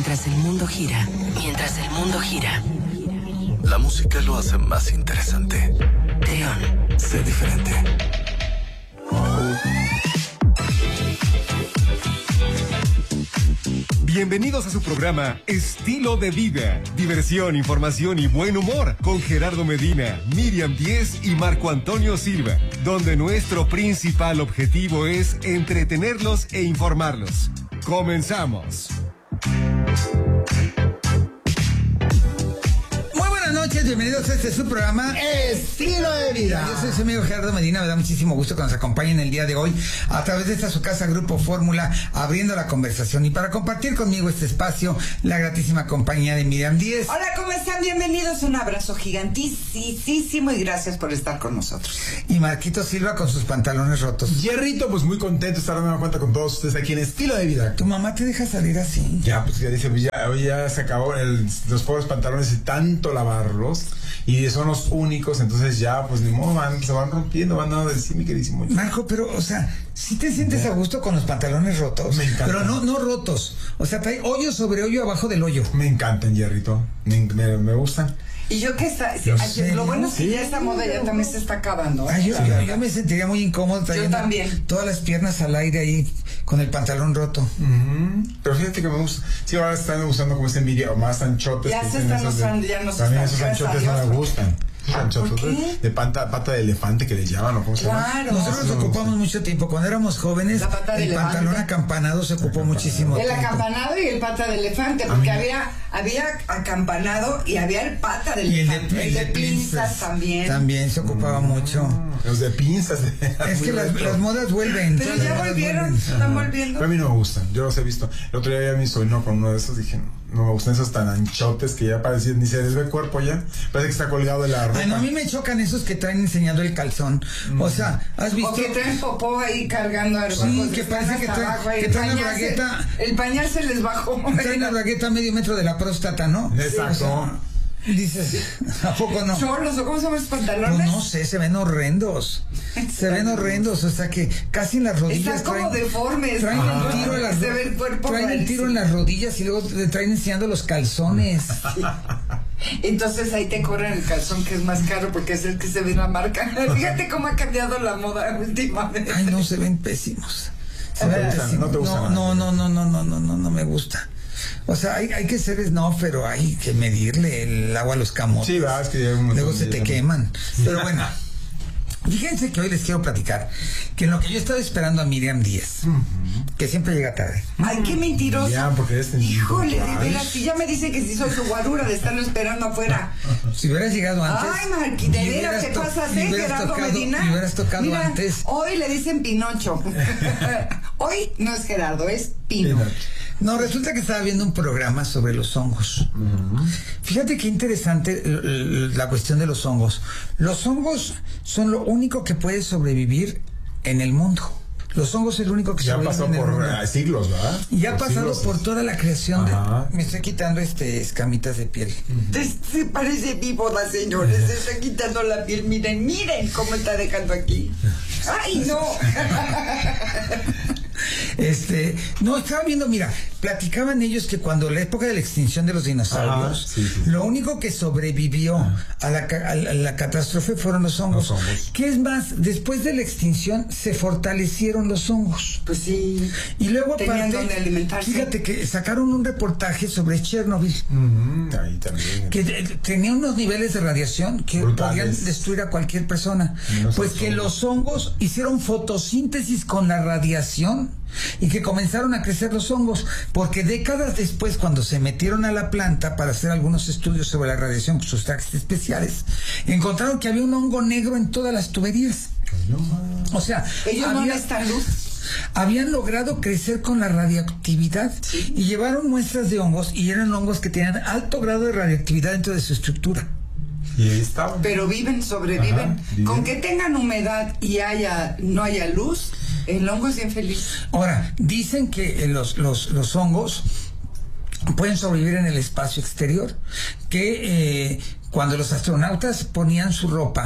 Mientras el mundo gira, mientras el mundo gira. La música lo hace más interesante. Trión. Sé diferente. Bienvenidos a su programa Estilo de Vida. Diversión, información y buen humor con Gerardo Medina, Miriam Díez y Marco Antonio Silva, donde nuestro principal objetivo es entretenerlos e informarlos. Comenzamos. Bienvenidos a este su programa Estilo de Vida. Yo soy su amigo Gerardo Medina, me da muchísimo gusto que nos acompañen el día de hoy a través de esta su casa Grupo Fórmula, abriendo la conversación y para compartir conmigo este espacio, la gratísima compañía de Miriam Díez. Hola, ¿cómo están? Bienvenidos, un abrazo gigantísimo y gracias por estar con nosotros. Y Marquito Silva con sus pantalones rotos. Hierrito, pues muy contento de estar dando cuenta con todos ustedes aquí en Estilo de Vida. ¿Tu mamá te deja salir así? Ya, pues ya dice, hoy ya se acabó los pobres pantalones y tanto lavarlos. Y son los únicos, entonces ya, pues ni modo, se van rompiendo, van a decir, mi queridísimo. Marco, pero, o sea, ¿sí te sientes a gusto con los pantalones rotos? Me encanta. Pero no rotos, o sea, trae hoyo sobre hoyo abajo del hoyo. Me encantan, Hierrito, me gustan. Y yo que está, lo bueno es que ya esta moda ya también se está acabando. Ay, yo me sentiría muy incómodo trayendo todas las piernas al aire ahí con el pantalón roto. Pero fíjate que me gusta. Sí, ahora están usando como este envidia o más anchotes. Ya se están usando, ya no se también están. Esos anchotes no me gustan. Anchotes de pata de elefante que les llaman, o cómo se llama. Claro. Nosotros ocupamos mucho tiempo. Cuando éramos jóvenes, el pantalón acampanado se ocupó muchísimo tiempo. El acampanado y el pata de elefante, porque había acampanado y había el pata de elefante. Y el de pinzas también. También se ocupaba mucho. Los de pinzas. Es que las modas vuelven. Pero ya volvieron, están volviendo. Pero a mí no me gustan, yo los he visto. El otro día vi a mi sobrino con uno de esos, dije, no me gustan esos tan anchotes que ya parecían, ni se les ve el cuerpo ya. Parece que está colgado de la ropa. Bueno, a mí me chocan esos que traen enseñando el calzón. O sea, ¿has visto? O que traen popó ahí cargando a sí, que parece que traen la bragueta. El pañal se les bajó. Traen la bragueta a medio metro de la próstata, ¿no? Exacto. O sea, dices, ¿a poco no? ¿Cholos o cómo se llaman esos pantalones? Pues no sé, se ven horrendos. O sea que casi en las rodillas. Están como deformes. Traen el tiro en las se ve el cuerpo. Traen el tiro en las rodillas y luego te traen enseñando los calzones. Sí. Entonces ahí te corren el calzón que es más caro porque es el que se ve en la marca. Fíjate cómo ha cambiado la moda últimamente. Ay, no, se ven pésimos. No te gustan. No me gusta. O sea, hay que ser pero hay que medirle el agua a los camotes. Sí, va, es que luego se te queman. Pero bueno, fíjense que hoy les quiero platicar que en lo que yo estaba esperando a Miriam Díez, que siempre llega tarde. Ay, qué mentiroso. Ya, porque híjole, de veras, si ya me dice que si soy su guarura de estarlo esperando afuera. Si hubieras llegado antes. Ay, Marquita, de veras, ¿qué pasa a hacer, Gerardo Medina? Y hubieras tocado mira, antes. Hoy le dicen Pinocho. Hoy no es Gerardo, es Pino. No, resulta que estaba viendo un programa sobre los hongos. Fíjate qué interesante la cuestión de los hongos. Los hongos son lo único que puede sobrevivir en el mundo. Los hongos es lo único que ya sobrevive pasó en el mundo. por siglos, ¿verdad? Y ha pasado siglos. por toda la creación de... Me estoy quitando escamitas de piel. Se parece víbora, señores. Se está quitando la piel. Miren cómo está dejando aquí. ¡Ay, no! No, estaba viendo, mira, platicaban ellos que cuando la época de la extinción de los dinosaurios, lo único que sobrevivió a la catástrofe fueron los hongos. ¿Qué es más? Después de la extinción se fortalecieron los hongos. Pues sí. Y luego tenían donde alimentarse. Fíjate que sacaron un reportaje sobre Chernobyl. Ahí también. Que tenía unos niveles de radiación que podían destruir a cualquier persona. Pues que los hongos hicieron fotosíntesis con la radiación y que comenzaron a crecer los hongos, porque décadas después, cuando se metieron a la planta para hacer algunos estudios sobre la radiación con sus trajes especiales, encontraron que había un hongo negro en todas las tuberías. O sea, ellos no necesitan luz. Habían logrado crecer con la radioactividad y llevaron muestras de hongos y eran hongos que tenían alto grado de radioactividad dentro de su estructura. Y ahí estaban. Pero sobreviven. Con que tengan humedad y no haya luz, el hongo es bien feliz. Ahora, dicen que los hongos pueden sobrevivir en el espacio exterior, que cuando los astronautas ponían su ropa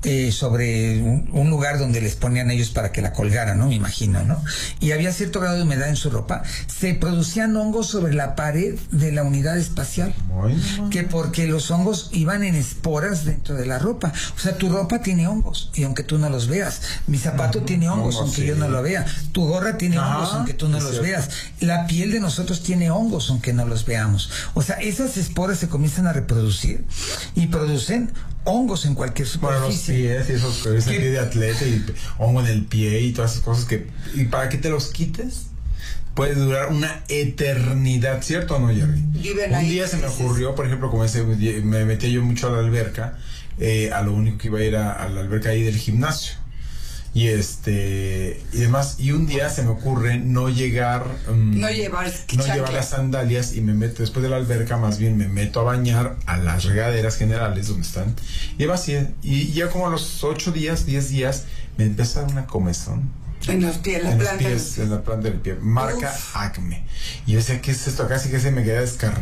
sobre un lugar donde les ponían ellos para que la colgaran, ¿no? Me imagino, ¿no? Y había cierto grado de humedad en su ropa, se producían hongos sobre la pared de la unidad espacial. Que porque los hongos iban en esporas dentro de la ropa. O sea, tu ropa tiene hongos, y aunque tú no los veas. Mi zapato tiene hongos, aunque yo no lo vea. Tu gorra tiene hongos, aunque tú no los veas. La piel de nosotros tiene hongos, aunque no los veamos. O sea, esas esporas se comienzan a reproducir y producen hongos en cualquier superficie. Bueno, los pies y esos que ves el pie de atleta y hongo en el pie y todas esas cosas que... Y para que te los quites, puede durar una eternidad, ¿cierto o no, Jerry? Un día se me ocurrió, por ejemplo, como me metí yo mucho a la alberca, a lo único que iba a ir a la alberca ahí del gimnasio. Y demás, y un día se me ocurre no llevar las sandalias y me meto después de la alberca, más bien me meto a bañar a las regaderas generales donde están, y vacío, y ya como a los 8 días, 10 días me empieza a dar una comezón en los pies, en la planta del pie, marca Acme, y yo decía, ¿qué es esto? Casi que se me queda descarnado.